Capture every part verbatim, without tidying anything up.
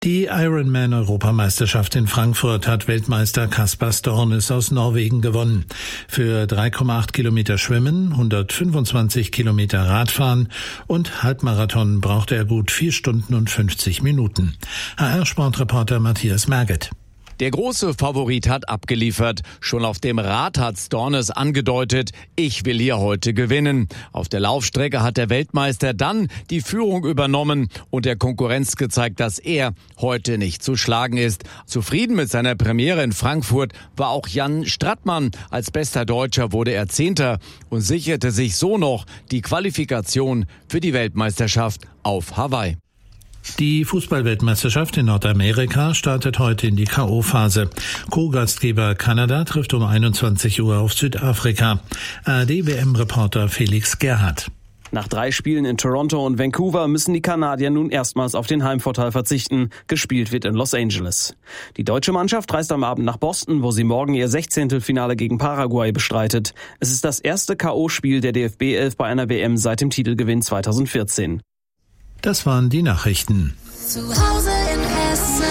Die Ironman-Europameisterschaft in Frankfurt hat Weltmeister Caspar Stornes aus Norwegen gewonnen. Für drei Komma acht Kilometer Schwimmen, hundertfünfundzwanzig Kilometer Radfahren und Halbmarathon brauchte er gut vier Stunden und fünfzig Minuten. H R-Sportreporter Matthias Merget. Der große Favorit hat abgeliefert. Schon auf dem Rad hat Stornes angedeutet, ich will hier heute gewinnen. Auf der Laufstrecke hat der Weltmeister dann die Führung übernommen und der Konkurrenz gezeigt, dass er heute nicht zu schlagen ist. Zufrieden mit seiner Premiere in Frankfurt war auch Jan Strattmann. Als bester Deutscher wurde er Zehnter und sicherte sich so noch die Qualifikation für die Weltmeisterschaft auf Hawaii. Die Fußball-Weltmeisterschaft in Nordamerika startet heute in die K O-Phase. Co-Gastgeber Kanada trifft um einundzwanzig Uhr auf Südafrika. A R D-W M-Reporter Felix Gerhardt. Nach drei Spielen in Toronto und Vancouver müssen die Kanadier nun erstmals auf den Heimvorteil verzichten. Gespielt wird in Los Angeles. Die deutsche Mannschaft reist am Abend nach Boston, wo sie morgen ihr Sechzehntelfinale gegen Paraguay bestreitet. Es ist das erste K O-Spiel der D F B elf bei einer W M seit dem Titelgewinn zweitausendvierzehn. Das waren die Nachrichten. Zu Hause in Hessen.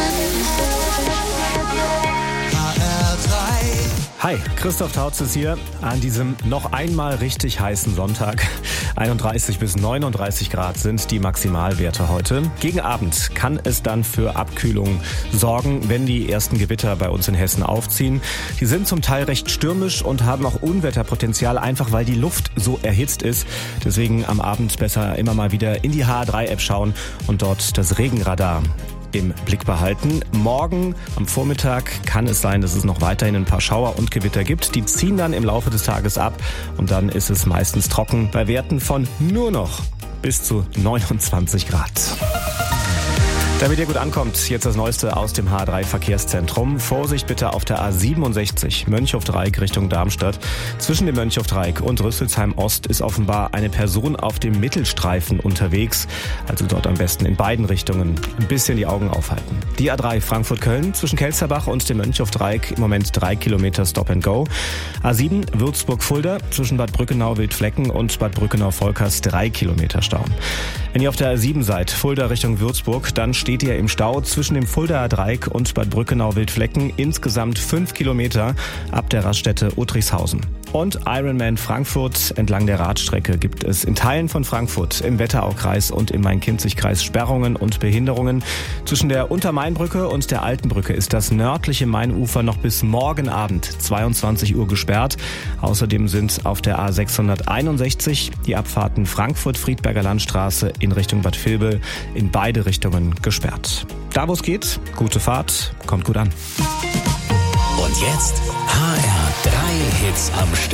H R drei. Hi, Christoph Tautz ist hier an diesem noch einmal richtig heißen Sonntag. einunddreißig bis neununddreißig Grad sind die Maximalwerte heute. Gegen Abend kann es dann für Abkühlung sorgen, wenn die ersten Gewitter bei uns in Hessen aufziehen. Die sind zum Teil recht stürmisch und haben auch Unwetterpotenzial, einfach weil die Luft so erhitzt ist. Deswegen am Abend besser immer mal wieder in die H R drei App schauen und dort das Regenradar im Blick behalten. Morgen am Vormittag kann es sein, dass es noch weiterhin ein paar Schauer und Gewitter gibt. Die ziehen dann im Laufe des Tages ab und dann ist es meistens trocken bei Werten von nur noch bis zu neunundzwanzig Grad. Damit ihr gut ankommt, jetzt das Neueste aus dem H R drei Verkehrszentrum. Vorsicht bitte auf der A siebenundsechzig Mönchhofdreieck Richtung Darmstadt. Zwischen dem Mönchhofdreieck und Rüsselsheim Ost ist offenbar eine Person auf dem Mittelstreifen unterwegs. Also dort am besten in beiden Richtungen ein bisschen die Augen aufhalten. Die A drei Frankfurt-Köln zwischen Kelzerbach und dem Mönchhofdreieck im Moment drei Kilometer Stop and Go. A sieben Würzburg-Fulda zwischen Bad Brückenau-Wildflecken und Bad Brückenau-Volkers drei Kilometer Stau. Wenn ihr auf der A sieben seid, Fulda Richtung Würzburg, dann steht Steht ihr im Stau zwischen dem Fuldaer Dreieck und Bad Brückenau-Wildflecken insgesamt fünf Kilometer ab der Raststätte Uttrichshausen. Und Ironman Frankfurt entlang der Radstrecke gibt es in Teilen von Frankfurt im Wetteraukreis und im Main-Kinzig-Kreis Sperrungen und Behinderungen. Zwischen der Untermainbrücke und der Altenbrücke ist das nördliche Mainufer noch bis morgen Abend zweiundzwanzig Uhr gesperrt. Außerdem sind auf der A sechshunderteinundsechzig die Abfahrten Frankfurt-Friedberger Landstraße in Richtung Bad Vilbel in beide Richtungen gesperrt. Da wo es geht, gute Fahrt, kommt gut an. Und jetzt H R drei Hits am Stück.